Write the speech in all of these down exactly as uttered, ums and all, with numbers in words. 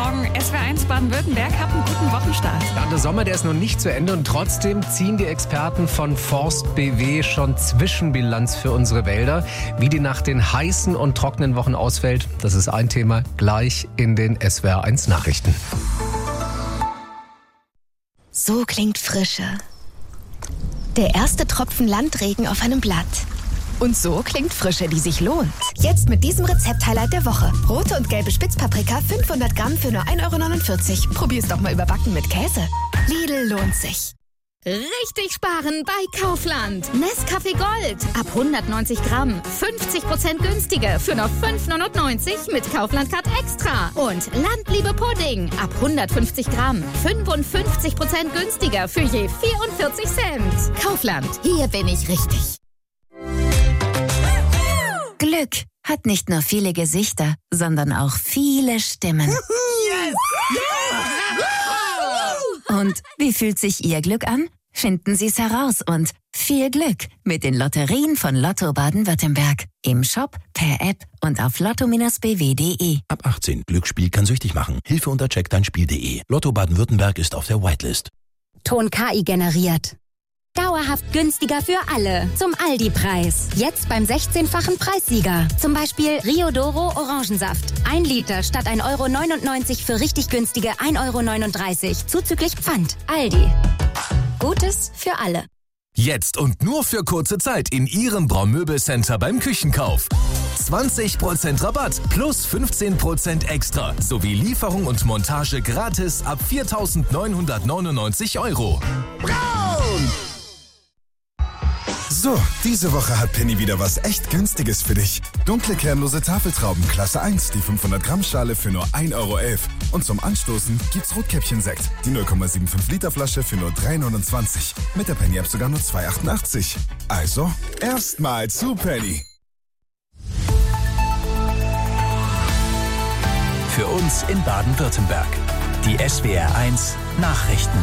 Morgen. S W R eins Baden-Württemberg hat einen guten Wochenstart. Ja, der Sommer, der ist noch nicht zu Ende und trotzdem ziehen die Experten von Forst B W schon Zwischenbilanz für unsere Wälder. Wie die nach den heißen und trockenen Wochen ausfällt, das ist ein Thema gleich in den S W R eins Nachrichten. So klingt Frische. Der erste Tropfen Landregen auf einem Blatt. Und so klingt Frische, die sich lohnt. Jetzt mit diesem Rezept-Highlight der Woche. Rote und gelbe Spitzpaprika, fünfhundert Gramm für nur ein Euro neunundvierzig. Probier's doch mal überbacken mit Käse. Lidl lohnt sich. Richtig sparen bei Kaufland. Nescafé Gold. Ab hundertneunzig Gramm. fünfzig Prozent günstiger für nur fünf Euro neunundneunzig mit Kaufland Card Extra. Und Landliebe Pudding. Ab hundertfünfzig Gramm. fünfundfünfzig Prozent günstiger für je vierundvierzig Cent. Kaufland. Hier bin ich richtig. Glück hat nicht nur viele Gesichter, sondern auch viele Stimmen. Yes! Yeah! Und wie fühlt sich Ihr Glück an? Finden Sie es heraus und viel Glück mit den Lotterien von Lotto Baden-Württemberg. Im Shop, per App und auf lotto Bindestrich b w punkt d e. Ab achtzehn. Glücksspiel kann süchtig machen. Hilfe unter check dein Spiel punkt d e. Lotto Baden-Württemberg ist auf der Whitelist. Ton K I generiert. Dauerhaft günstiger für alle. Zum Aldi-Preis. Jetzt beim sechzehnfachen Preissieger. Zum Beispiel Rio Doro Orangensaft. Ein Liter statt ein Euro neunundneunzig für richtig günstige ein Euro neununddreißig. Zuzüglich Pfand. Aldi. Gutes für alle. Jetzt und nur für kurze Zeit in Ihrem Braumöbelcenter beim Küchenkauf. zwanzig Prozent Rabatt plus fünfzehn Prozent extra. Sowie Lieferung und Montage gratis ab viertausendneunhundertneunundneunzig Euro. Braun! So, diese Woche hat Penny wieder was echt Günstiges für dich. Dunkle kernlose Tafeltrauben Klasse eins, die fünfhundert Gramm Schale für nur ein Euro elf. Und zum Anstoßen gibt's Rotkäppchen-Sekt, die null Komma fünfundsiebzig Liter Flasche für nur drei neunundzwanzig. Mit der Penny-App sogar nur zwei achtundachtzig. Also, erstmal zu Penny. Für uns in Baden-Württemberg. Die S W R eins Nachrichten.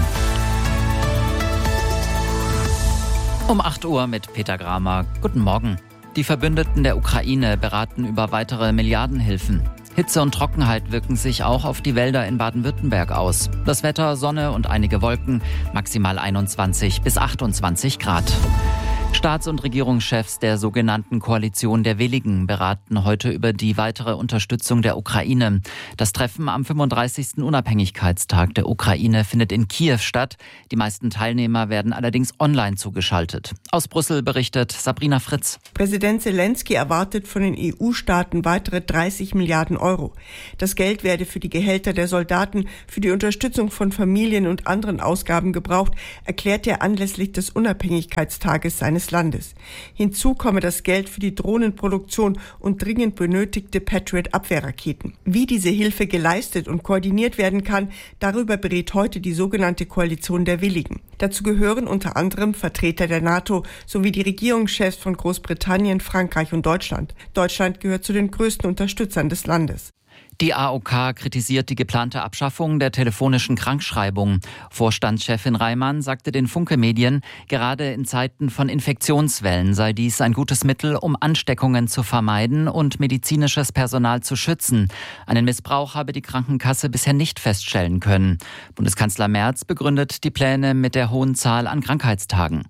Um acht Uhr mit Peter Gramer. Guten Morgen. Die Verbündeten der Ukraine beraten über weitere Milliardenhilfen. Hitze und Trockenheit wirken sich auch auf die Wälder in Baden-Württemberg aus. Das Wetter, Sonne und einige Wolken, maximal einundzwanzig bis achtundzwanzig Grad. Staats- und Regierungschefs der sogenannten Koalition der Willigen beraten heute über die weitere Unterstützung der Ukraine. Das Treffen am fünfunddreißigsten Unabhängigkeitstag der Ukraine findet in Kiew statt. Die meisten Teilnehmer werden allerdings online zugeschaltet. Aus Brüssel berichtet Sabrina Fritz. Präsident Zelensky erwartet von den E U-Staaten weitere dreißig Milliarden Euro. Das Geld werde für die Gehälter der Soldaten, für die Unterstützung von Familien und anderen Ausgaben gebraucht, erklärt er anlässlich des Unabhängigkeitstages seines Landes. Hinzu komme das Geld für die Drohnenproduktion und dringend benötigte Patriot-Abwehrraketen. Wie diese Hilfe geleistet und koordiniert werden kann, darüber berät heute die sogenannte Koalition der Willigen. Dazu gehören unter anderem Vertreter der NATO sowie die Regierungschefs von Großbritannien, Frankreich und Deutschland. Deutschland gehört zu den größten Unterstützern des Landes. Die A O K kritisiert die geplante Abschaffung der telefonischen Krankschreibung. Vorstandschefin Reimann sagte den Funke-Medien, gerade in Zeiten von Infektionswellen sei dies ein gutes Mittel, um Ansteckungen zu vermeiden und medizinisches Personal zu schützen. Einen Missbrauch habe die Krankenkasse bisher nicht feststellen können. Bundeskanzler Merz begründet die Pläne mit der hohen Zahl an Krankheitstagen.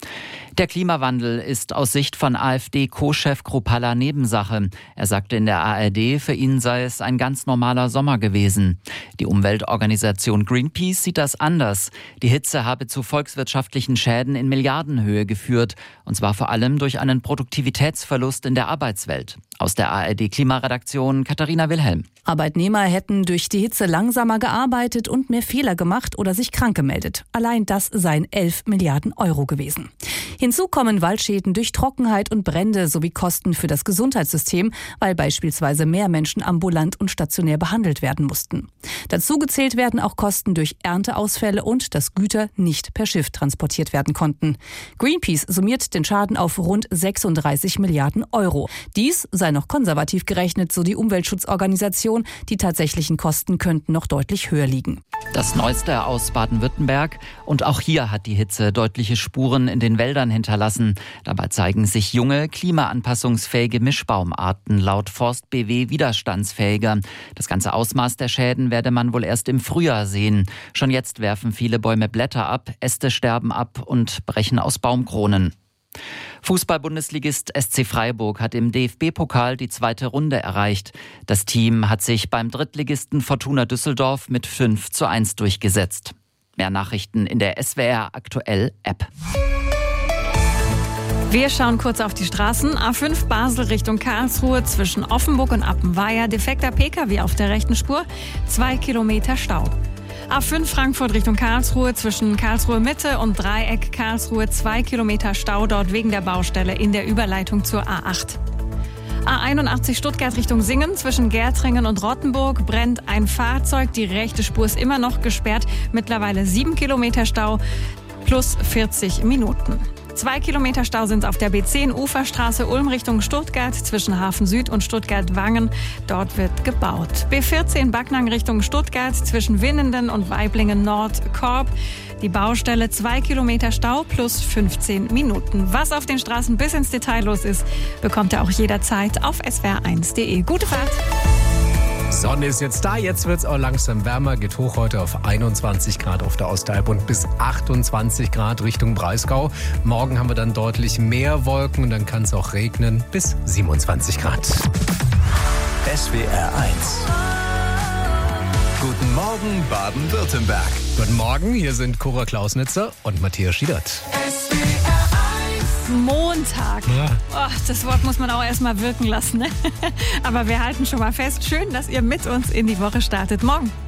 Der Klimawandel ist aus Sicht von AfD-Co-Chef Kruppalla Nebensache. Er sagte in der A R D, für ihn sei es ein ganz normaler Sommer gewesen. Die Umweltorganisation Greenpeace sieht das anders. Die Hitze habe zu volkswirtschaftlichen Schäden in Milliardenhöhe geführt, und zwar vor allem durch einen Produktivitätsverlust in der Arbeitswelt. Aus der A R D-Klimaredaktion Katharina Wilhelm. Arbeitnehmer hätten durch die Hitze langsamer gearbeitet und mehr Fehler gemacht oder sich krank gemeldet. Allein das seien elf Milliarden Euro gewesen. Hinzu kommen Waldschäden durch Trockenheit und Brände sowie Kosten für das Gesundheitssystem, weil beispielsweise mehr Menschen ambulant und stationär behandelt werden mussten. Dazu gezählt werden auch Kosten durch Ernteausfälle und dass Güter nicht per Schiff transportiert werden konnten. Greenpeace summiert den Schaden auf rund sechsunddreißig Milliarden Euro. Dies sei noch konservativ gerechnet, so die Umweltschutzorganisation. Die tatsächlichen Kosten könnten noch deutlich höher liegen. Das Neueste aus Baden-Württemberg. Und auch hier hat die Hitze deutliche Spuren in den Wäldern hinterlassen. Dabei zeigen sich junge, klimaanpassungsfähige Mischbaumarten laut Forst B W widerstandsfähiger. Das ganze Ausmaß der Schäden werde man wohl erst im Frühjahr sehen. Schon jetzt werfen viele Bäume Blätter ab, Äste sterben ab und brechen aus Baumkronen. Fußball-Bundesligist S C Freiburg hat im D F B-Pokal die zweite Runde erreicht. Das Team hat sich beim Drittligisten Fortuna Düsseldorf mit fünf zu eins durchgesetzt. Mehr Nachrichten in der S W R Aktuell App. Wir schauen kurz auf die Straßen. A fünf Basel Richtung Karlsruhe zwischen Offenburg und Appenweier. Defekter P K W auf der rechten Spur. Zwei Kilometer Stau. A fünf Frankfurt Richtung Karlsruhe zwischen Karlsruhe Mitte und Dreieck Karlsruhe. Zwei Kilometer Stau dort wegen der Baustelle in der Überleitung zur A acht. A einundachtzig Stuttgart Richtung Singen zwischen Gärtringen und Rottenburg brennt ein Fahrzeug. Die rechte Spur ist immer noch gesperrt. Mittlerweile sieben Kilometer Stau plus vierzig Minuten. Zwei Kilometer Stau sind auf der B zehn Uferstraße Ulm Richtung Stuttgart zwischen Hafen Süd und Stuttgart-Wangen. Dort wird gebaut. B vierzehn Backnang Richtung Stuttgart zwischen Winnenden und Weiblingen Nord Korb. Die Baustelle zwei Kilometer Stau plus fünfzehn Minuten. Was auf den Straßen bis ins Detail los ist, bekommt ihr auch jederzeit auf s w r eins punkt d e. Gute Fahrt! Sonne ist jetzt da, jetzt wird es auch langsam wärmer, geht hoch heute auf einundzwanzig Grad auf der Ostalb und bis achtundzwanzig Grad Richtung Breisgau. Morgen haben wir dann deutlich mehr Wolken und dann kann es auch regnen bis siebenundzwanzig Grad. S W R eins. Guten Morgen Baden-Württemberg. Guten Morgen, hier sind Cora Klausnitzer und Matthias Schiedert. Montag. Ja. Oh, das Wort muss man auch erstmal wirken lassen. Ne? Aber wir halten schon mal fest. Schön, dass ihr mit uns in die Woche startet. Morgen.